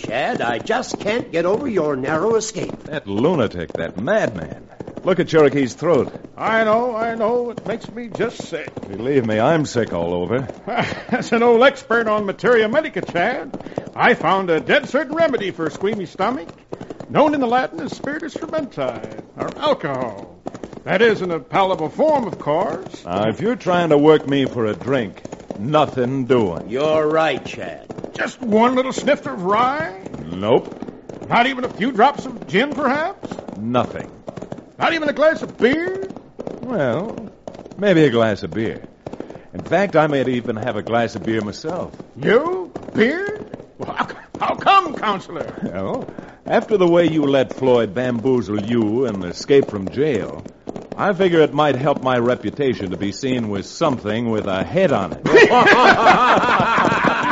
Chad. I just can't get over your narrow escape. That lunatic, that madman. Look at Cherokee's throat. I know. It makes me just sick. Believe me, I'm sick all over. As an old expert on materia medica, Chad, I found a dead certain remedy for a squeamy stomach, known in the Latin as spiritus fermenti, or alcohol. That is in a palatable form, of course. Now, if you're trying to work me for a drink, nothing doing. You're right, Chad. Just one little snifter of rye? Nope. Not even a few drops of gin, perhaps? Nothing. Not even a glass of beer? Well, maybe a glass of beer. In fact, I might even have a glass of beer myself. You? Beer? Well, how come, Counselor? Well, after the way you let Floyd bamboozle you and escape from jail, I figure it might help my reputation to be seen with something with a head on it.